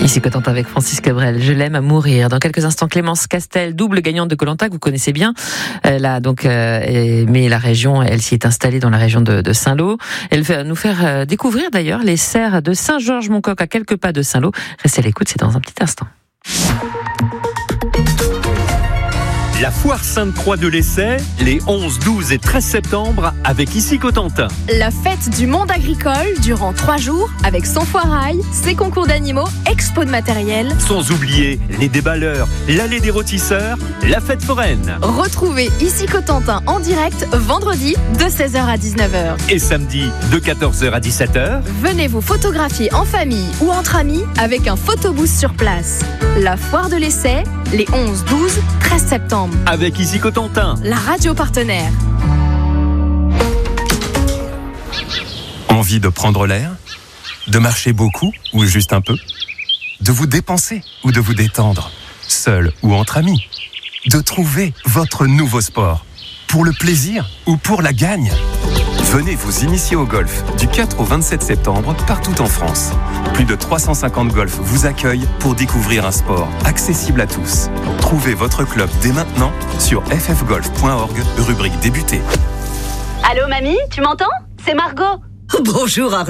Ici Cotentin avec Francis Cabrel, je l'aime à mourir. Dans quelques instants, Clémence Castel, double gagnante de Koh-Lanta, que vous connaissez bien. Elle a donc aimé la région, elle s'y est installée dans la région de Saint-Lô. Elle va nous faire découvrir d'ailleurs les serres de Saint-Georges-Moncoq à quelques pas de Saint-Lô. Restez à l'écoute, c'est dans un petit instant. La foire Sainte-Croix de l'Essai, les 11, 12 et 13 septembre, avec ici Cotentin. La fête du monde agricole durant 3 jours, avec son foirail, ses concours d'animaux, expo de matériel. Sans oublier les déballeurs, l'allée des rôtisseurs, la fête foraine. Retrouvez ici Cotentin en direct vendredi de 16h à 19h. Et samedi de 14h à 17h. Venez vous photographier en famille ou entre amis avec un photobooth sur place. La foire de l'Essai, les 11, 12, 13 septembre. Avec ici Cotentin, la radio partenaire. Envie de prendre l'air? De marcher beaucoup ou juste un peu? De vous dépenser ou de vous détendre? Seul ou entre amis? De trouver votre nouveau sport? Pour le plaisir ou pour la gagne? Venez vous initier au golf du 4 au 27 septembre partout en France. Plus de 350 golfs vous accueillent pour découvrir un sport accessible à tous. Trouvez votre club dès maintenant sur ffgolf.org, rubrique débuter. Allô mamie, tu m'entends? C'est Margot. Bonjour Arnaud.